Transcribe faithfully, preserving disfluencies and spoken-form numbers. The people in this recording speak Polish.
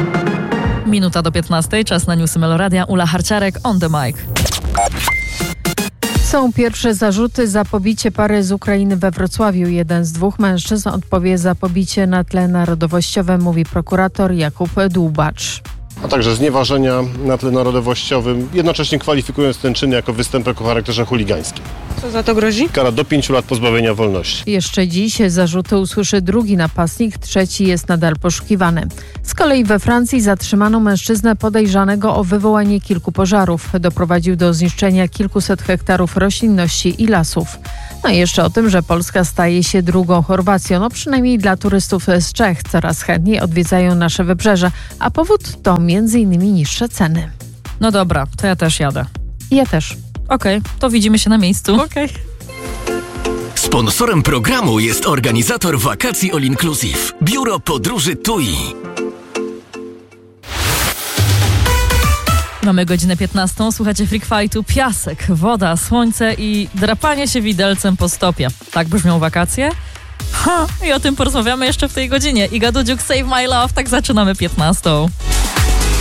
Minuta do piętnastej, czas na newsy Meloradia. Ula Harciarek, on the mic. Są pierwsze zarzuty za pobicie pary z Ukrainy we Wrocławiu. Jeden z dwóch mężczyzn odpowie za pobicie na tle narodowościowym, mówi prokurator Jakub Dłubacz. A także znieważenia na tle narodowościowym, jednocześnie kwalifikując ten czyn jako występek o charakterze chuligańskim. Co za to grozi? Kara do pięciu lat pozbawienia wolności. Jeszcze dziś zarzuty usłyszy drugi napastnik, trzeci jest nadal poszukiwany. Z kolei we Francji zatrzymano mężczyznę podejrzanego o wywołanie kilku pożarów. Doprowadził do zniszczenia kilkuset hektarów roślinności i lasów. No i jeszcze o tym, że Polska staje się drugą Chorwacją, no przynajmniej dla turystów z Czech. Coraz chętniej odwiedzają nasze wybrzeże, a powód to między innymi niższe ceny. No dobra, to ja też jadę. Ja też. Okej, okay, to widzimy się na miejscu. Okej. Okay. Sponsorem programu jest organizator wakacji All Inclusive. Biuro Podróży T U I. Mamy godzinę piętnastą, słuchacie Freak Fightu, piasek, woda, słońce i drapanie się widelcem po stopie. Tak brzmią wakacje? Ha, i o tym porozmawiamy jeszcze w tej godzinie. Iga Dudziuk, Save My Love, tak zaczynamy piętnastą.